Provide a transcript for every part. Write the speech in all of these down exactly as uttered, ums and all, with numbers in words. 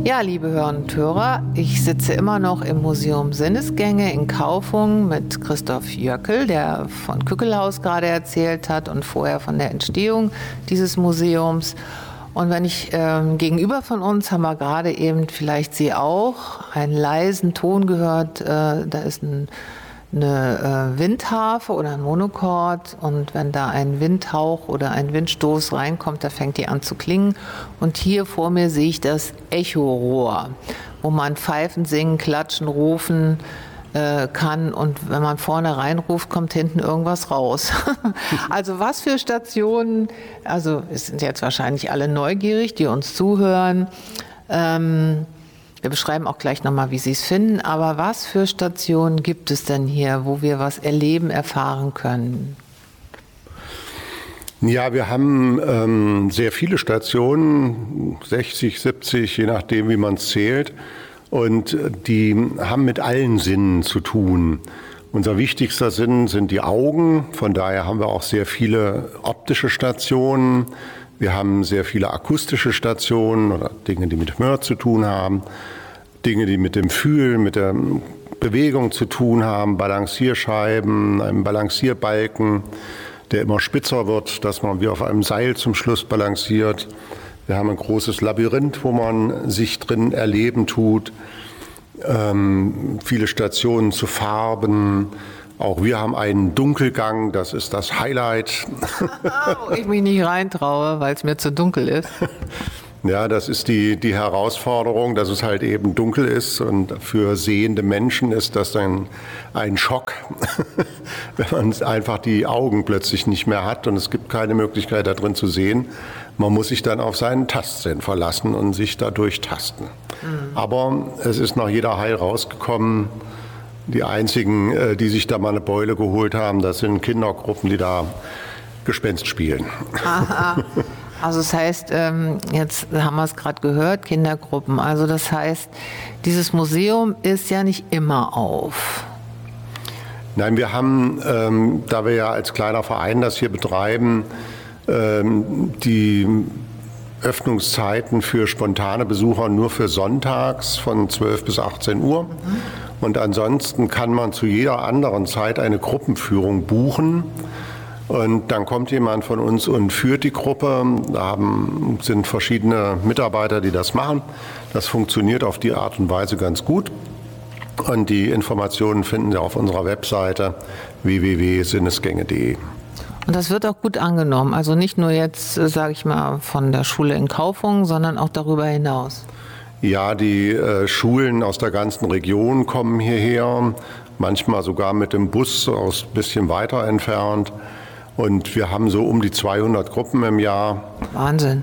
Ja, liebe Hörerinnen und Hörer, ich sitze immer noch im Museum Sinnesgänge in Kaufung mit Christoph Jöckel, der von Kückelhaus gerade erzählt hat und vorher von der Entstehung dieses Museums. Und wenn ich ähm, gegenüber von uns haben wir gerade eben, vielleicht Sie auch, einen leisen Ton gehört, äh, da ist ein eine äh, Windharfe oder ein Monochord, und wenn da ein Windhauch oder ein Windstoß reinkommt, da fängt die an zu klingen. Und hier vor mir sehe ich das Echorohr, wo man pfeifen, singen, klatschen, rufen äh, kann, und wenn man vorne reinruft, kommt hinten irgendwas raus. Also was für Stationen, also es sind jetzt wahrscheinlich alle neugierig, die uns zuhören. Ähm, Wir beschreiben auch gleich nochmal, wie Sie es finden, aber was für Stationen gibt es denn hier, wo wir was erleben, erfahren können? Ja, wir haben ähm, sehr viele Stationen, sechzig, siebzig, je nachdem, wie man es zählt. Und die haben mit allen Sinnen zu tun. Unser wichtigster Sinn sind die Augen, von daher haben wir auch sehr viele optische Stationen. Wir haben sehr viele akustische Stationen oder Dinge, die mit Hör zu tun haben, Dinge, die mit dem Fühlen, mit der Bewegung zu tun haben, Balancierscheiben, einen Balancierbalken, der immer spitzer wird, dass man wie auf einem Seil zum Schluss balanciert. Wir haben ein großes Labyrinth, wo man sich drin erleben tut, ähm, viele Stationen zu Farben. Auch wir haben einen Dunkelgang, das ist das Highlight. Wo ich mich nicht reintraue, weil es mir zu dunkel ist. Ja, das ist die, die Herausforderung, dass es halt eben dunkel ist, und für sehende Menschen ist das ein, ein Schock, wenn man einfach die Augen plötzlich nicht mehr hat und es gibt keine Möglichkeit da drin zu sehen. Man muss sich dann auf seinen Tastsinn verlassen und sich da durchtasten. Mhm. Aber es ist nach jeder Heil rausgekommen. Die einzigen, die sich da mal eine Beule geholt haben, das sind Kindergruppen, die da Gespenst spielen. Aha. Also das heißt, jetzt haben wir es gerade gehört, Kindergruppen. Also das heißt, dieses Museum ist ja nicht immer auf. Nein, wir haben, ähm, da wir ja als kleiner Verein das hier betreiben, ähm, die Öffnungszeiten für spontane Besucher nur für sonntags von zwölf bis achtzehn Uhr. Mhm. Und ansonsten kann man zu jeder anderen Zeit eine Gruppenführung buchen. Und dann kommt jemand von uns und führt die Gruppe. Da haben, sind verschiedene Mitarbeiter, die das machen. Das funktioniert auf die Art und Weise ganz gut. Und die Informationen finden Sie auf unserer Webseite w w w punkt sinnesgänge punkt de. Und das wird auch gut angenommen. Also nicht nur jetzt, sage ich mal, von der Schule in Kaufung, sondern auch darüber hinaus. Ja, die äh, Schulen aus der ganzen Region kommen hierher, manchmal sogar mit dem Bus aus ein bisschen weiter entfernt. Und wir haben so um die zweihundert Gruppen im Jahr. Wahnsinn.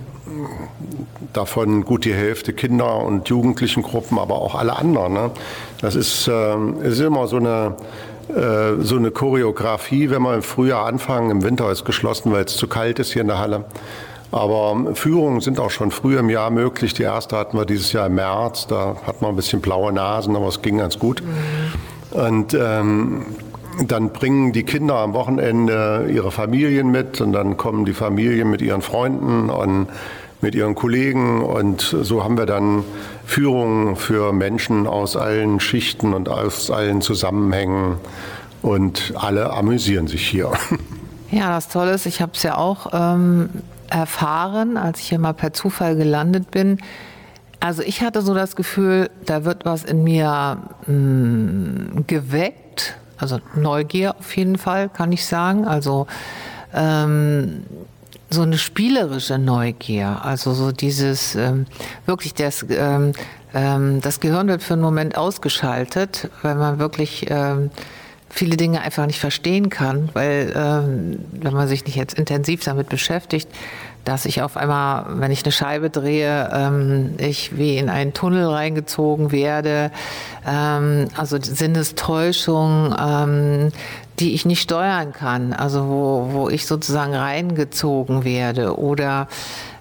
Davon gut die Hälfte Kinder- und Jugendlichen-Gruppen, aber auch alle anderen. Ne? Das ist, äh, ist immer so eine, äh, so eine Choreografie, wenn wir im Frühjahr anfangen. Im Winter ist geschlossen, weil es zu kalt ist hier in der Halle. Aber Führungen sind auch schon früh im Jahr möglich. Die erste hatten wir dieses Jahr im März. Da hat man ein bisschen blaue Nasen, aber es ging ganz gut. Mhm. Und ähm, dann bringen die Kinder am Wochenende ihre Familien mit, und dann kommen die Familien mit ihren Freunden und mit ihren Kollegen. Und so haben wir dann Führungen für Menschen aus allen Schichten und aus allen Zusammenhängen. Und alle amüsieren sich hier. Ja, das Tolle ist, ich habe es ja auch ähm, erfahren, als ich hier mal per Zufall gelandet bin. Also ich hatte so das Gefühl, da wird was in mir mh, geweckt, also Neugier auf jeden Fall, kann ich sagen. Also ähm, so eine spielerische Neugier, also so dieses ähm, wirklich das, ähm, ähm, das Gehirn wird für einen Moment ausgeschaltet, weil man wirklich ähm, viele Dinge einfach nicht verstehen kann, weil ähm, wenn man sich nicht jetzt intensiv damit beschäftigt, dass ich auf einmal, wenn ich eine Scheibe drehe, ähm, ich wie in einen Tunnel reingezogen werde, ähm, also Sinnestäuschung, ähm, die ich nicht steuern kann, also wo, wo ich sozusagen reingezogen werde, oder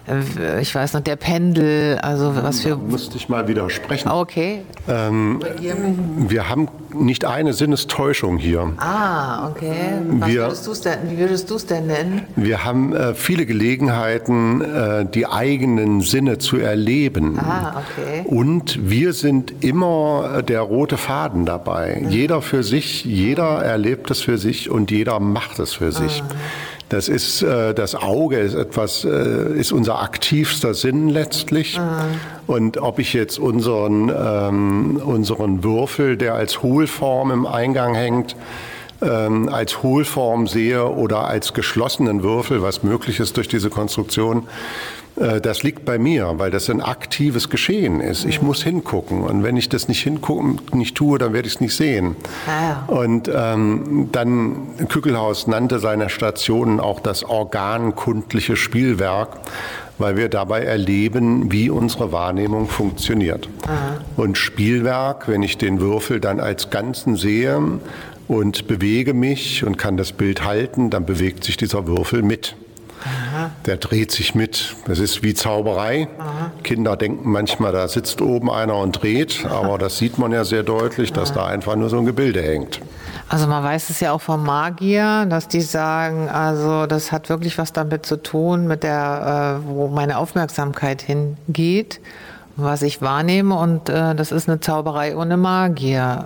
äh, ich weiß noch, der Pendel, also was für... Da musste ich mal widersprechen. Okay. Ähm, wir haben nicht eine Sinnestäuschung hier. Ah, okay. Was wir, würdest du's denn, wie würdest du es denn nennen? Wir haben äh, viele Gelegenheiten, äh, die eigenen Sinne zu erleben. Ah, okay. Und wir sind immer der rote Faden dabei. Mhm. Jeder für sich, jeder erlebt es für sich und jeder macht es für sich. Mhm. Das ist, äh, das Auge ist etwas, äh, ist unser aktivster Sinn letztlich. Mhm. Und ob ich jetzt unseren, ähm, unseren Würfel, der als Hohlform im Eingang hängt, ähm, als Hohlform sehe oder als geschlossenen Würfel, was möglich ist durch diese Konstruktion, äh, das liegt bei mir, weil das ein aktives Geschehen ist. Ich muss hingucken und wenn ich das nicht hingucken, nicht tue, dann werde ich es nicht sehen. Ah. Und ähm, dann, Kückelhaus nannte seine Stationen auch das organkundliche Spielwerk, weil wir dabei erleben, wie unsere Wahrnehmung funktioniert. Aha. Und Spielwerk, wenn ich den Würfel dann als Ganzen sehe und bewege mich und kann das Bild halten, dann bewegt sich dieser Würfel mit. Aha. Der dreht sich mit. Das ist wie Zauberei. Aha. Kinder denken manchmal, da sitzt oben einer und dreht, aber das sieht man ja sehr deutlich, dass Aha. da einfach nur so ein Gebilde hängt. Also man weiß es ja auch vom Magier, dass die sagen, also das hat wirklich was damit zu tun, mit der, äh, wo meine Aufmerksamkeit hingeht, was ich wahrnehme, und äh, das ist eine Zauberei ohne Magier.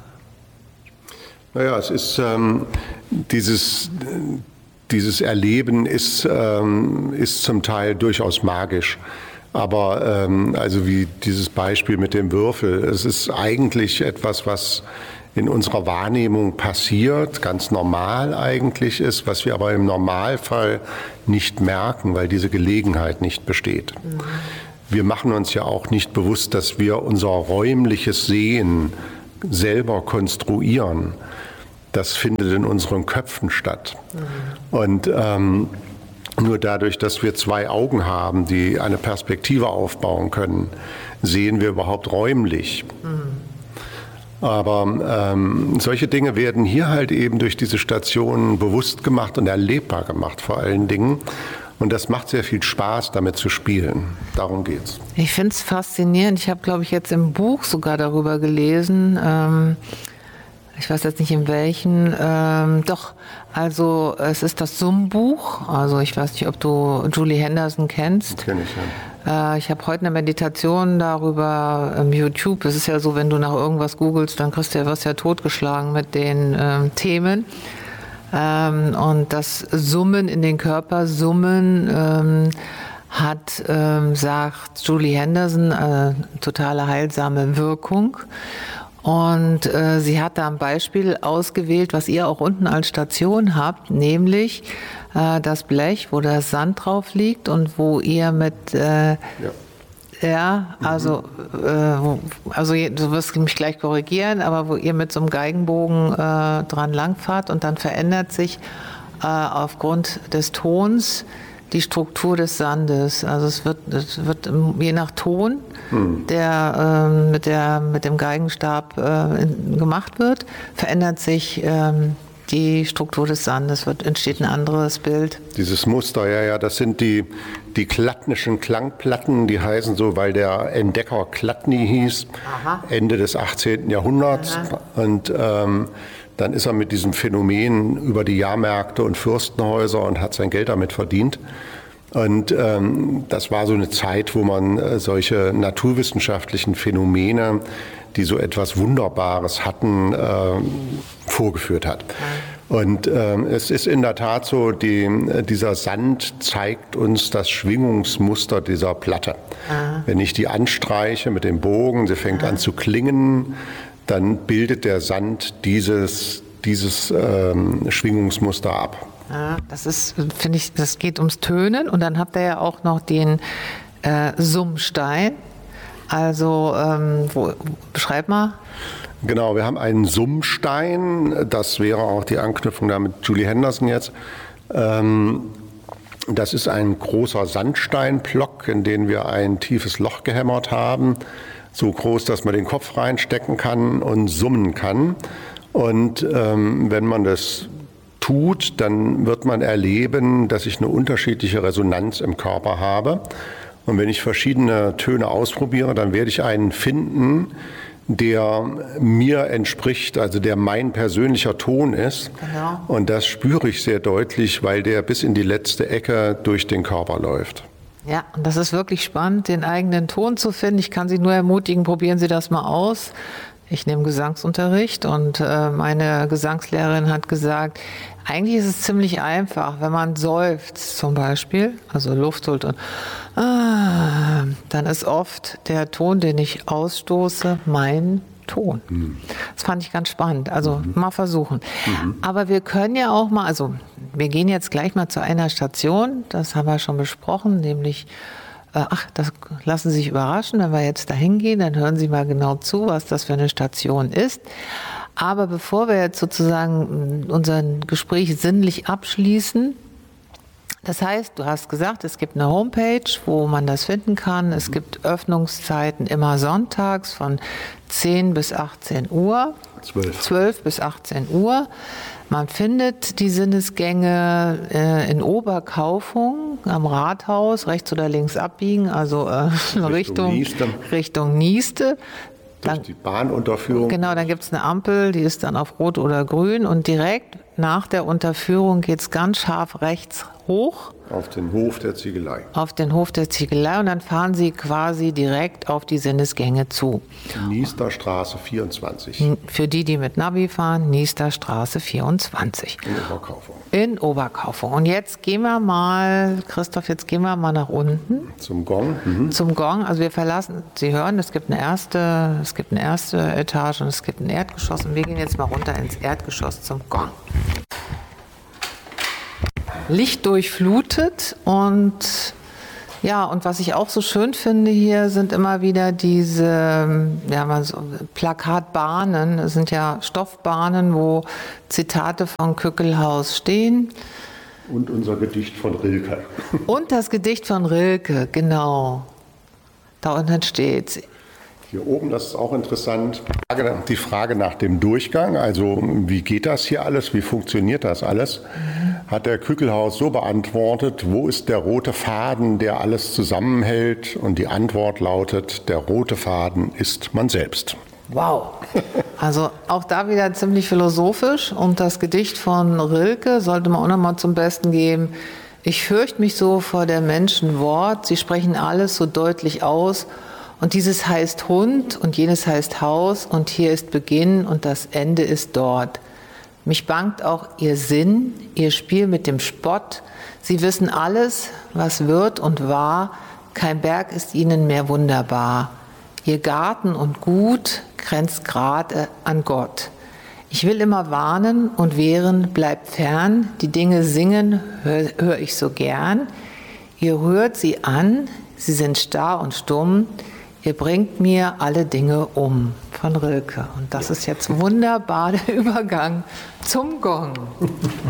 Naja, es ist ähm, dieses, dieses Erleben ist, ähm, ist zum Teil durchaus magisch. Aber ähm, also wie dieses Beispiel mit dem Würfel, es ist eigentlich etwas, was in unserer Wahrnehmung passiert, ganz normal eigentlich ist, was wir aber im Normalfall nicht merken, weil diese Gelegenheit nicht besteht. Mhm. Wir machen uns ja auch nicht bewusst, dass wir unser räumliches Sehen selber konstruieren. Das findet in unseren Köpfen statt. Mhm. Und ähm, nur dadurch, dass wir zwei Augen haben, die eine Perspektive aufbauen können, sehen wir überhaupt räumlich. Mhm. Aber ähm, solche Dinge werden hier halt eben durch diese Stationen bewusst gemacht und erlebbar gemacht vor allen Dingen. Und das macht sehr viel Spaß, damit zu spielen. Darum geht's. Ich finde es faszinierend. Ich habe, glaube ich, jetzt im Buch sogar darüber gelesen. Ähm, ich weiß jetzt nicht in welchen. Ähm, doch, also es ist das Summbuch. Also ich weiß nicht, ob du Julie Henderson kennst. Kenn ich, ja. Ich habe heute eine Meditation darüber im YouTube. Es ist ja so, wenn du nach irgendwas googelst, dann kriegst du ja was ja totgeschlagen mit den ähm, Themen. Ähm, und das Summen in den Körper, Summen ähm, hat, ähm, sagt Julie Henderson, äh, totale heilsame Wirkung. Und äh, sie hat da ein Beispiel ausgewählt, was ihr auch unten als Station habt, nämlich äh, das Blech, wo der Sand drauf liegt und wo ihr mit, äh, ja. ja, also, mhm. äh, wo, also du wirst mich gleich korrigieren, aber wo ihr mit so einem Geigenbogen äh, dran langfahrt und dann verändert sich äh, aufgrund des Tons die Struktur des Sandes. Also es wird, es wird je nach Ton, hm. der, äh, mit der mit dem Geigenstab äh, in, gemacht wird, verändert sich ähm, die Struktur des Sandes, wird, entsteht ein anderes Bild. Dieses Muster, ja, ja, das sind die, die klattnischen Klangplatten, die heißen so, weil der Entdecker Chladni hieß, Aha. Ende des achtzehnten Jahrhunderts. Aha. Und ähm, dann ist er mit diesem Phänomen über die Jahrmärkte und Fürstenhäuser und hat sein Geld damit verdient. Und ähm, das war so eine Zeit, wo man äh, solche naturwissenschaftlichen Phänomene, die so etwas Wunderbares hatten, äh, vorgeführt hat. Und ähm, es ist in der Tat so, die, dieser Sand zeigt uns das Schwingungsmuster dieser Platte. Aha. Wenn ich die anstreiche mit dem Bogen, sie fängt Aha. an zu klingen, dann bildet der Sand dieses, dieses ähm, Schwingungsmuster ab. Ja, das ist, finde ich, das geht ums Tönen und dann habt ihr ja auch noch den äh, Summstein. Also, ähm, wo, beschreib mal. Genau, wir haben einen Summstein, das wäre auch die Anknüpfung da mit Julie Henderson jetzt. Ähm, das ist ein großer Sandsteinblock, in den wir ein tiefes Loch gehämmert haben. So groß, dass man den Kopf reinstecken kann und summen kann. Und ähm, wenn man das tut, dann wird man erleben, dass ich eine unterschiedliche Resonanz im Körper habe. Und wenn ich verschiedene Töne ausprobiere, dann werde ich einen finden, der mir entspricht, also der mein persönlicher Ton ist. Genau. Und das spüre ich sehr deutlich, weil der bis in die letzte Ecke durch den Körper läuft. Ja, und das ist wirklich spannend, den eigenen Ton zu finden. Ich kann Sie nur ermutigen, probieren Sie das mal aus. Ich nehme Gesangsunterricht und äh, meine Gesangslehrerin hat gesagt, eigentlich ist es ziemlich einfach, wenn man seufzt zum Beispiel, also Luft holt und ah, dann ist oft der Ton, den ich ausstoße, mein Ton. Mhm. Das fand ich ganz spannend. Also mhm. mal versuchen. Mhm. Aber wir können ja auch mal, also wir gehen jetzt gleich mal zu einer Station, das haben wir schon besprochen, nämlich ach, das lassen Sie sich überraschen, wenn wir jetzt da hingehen, dann hören Sie mal genau zu, was das für eine Station ist. Aber bevor wir jetzt sozusagen unser Gespräch sinnlich abschließen, das heißt, du hast gesagt, es gibt eine Homepage, wo man das finden kann. Es gibt Öffnungszeiten immer sonntags von zehn bis achtzehn Uhr. zwölf. zwölf bis achtzehn Uhr. Man findet die Sinnesgänge äh, in Oberkaufung am Rathaus, rechts oder links abbiegen, also äh, Richtung, Richtung Nieste. Richtung Nieste. Dann, die Bahnunterführung. Genau, dann gibt es eine Ampel, die ist dann auf Rot oder Grün und direkt nach der Unterführung geht es ganz scharf rechts hoch. Auf den Hof der Ziegelei. Auf den Hof der Ziegelei und dann fahren Sie quasi direkt auf die Sinnesgänge zu. Niester Straße vierundzwanzig. Für die, die mit Navi fahren, Niester Straße vierundzwanzig. In Oberkaufung. In Oberkaufung. Und jetzt gehen wir mal, Christoph, jetzt gehen wir mal nach unten. Zum Gong. Mhm. Zum Gong. Also wir verlassen, Sie hören, es gibt eine erste, es gibt eine erste Etage und es gibt ein Erdgeschoss. Und wir gehen jetzt mal runter ins Erdgeschoss zum Gong. Licht durchflutet und ja, und was ich auch so schön finde hier sind immer wieder diese ja, mal so Plakatbahnen, es sind ja Stoffbahnen, wo Zitate von Kückelhaus stehen. Und unser Gedicht von Rilke. Und das Gedicht von Rilke, genau. Da unten steht. Hier oben, das ist auch interessant, die Frage nach dem Durchgang, also wie geht das hier alles, wie funktioniert das alles, mhm. hat der Kückelhaus so beantwortet, wo ist der rote Faden, der alles zusammenhält? Und die Antwort lautet, der rote Faden ist man selbst. Wow, also auch da wieder ziemlich philosophisch und das Gedicht von Rilke sollte man auch noch mal zum Besten geben. Ich fürchte mich so vor der Menschen Wort, sie sprechen alles so deutlich aus. Und dieses heißt Hund und jenes heißt Haus und hier ist Beginn und das Ende ist dort. Mich bangt auch ihr Sinn, ihr Spiel mit dem Spott. Sie wissen alles, was wird und war, kein Berg ist ihnen mehr wunderbar. Ihr Garten und Gut grenzt gerade an Gott. Ich will immer warnen und wehren, bleibt fern, die Dinge singen, hör, hör ich so gern. Ihr rührt sie an, sie sind starr und stumm, ihr bringt mir alle Dinge um, von Rilke. Und das ist jetzt wunderbar der Übergang zum Gong.